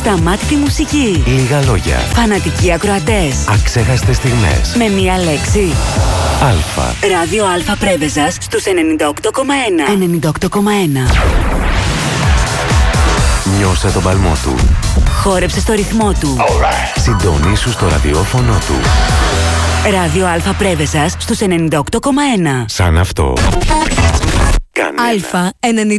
Ασταμάτητη μουσική. Λίγα λόγια. Φανατικοί ακροατές. Αξέχαστες στιγμές. Με μία λέξη. Αλφα. Ράδιο Αλφα Πρέβεζας στους 98,1. 98,1. Νιώσε τον παλμό του. Χόρεψε στο ρυθμό του. Συντονίσου στο ραδιόφωνο του. Ράδιο Αλφα Πρέβεζας στους 98,1. Σαν αυτό. Κανένα. Αλφα 90.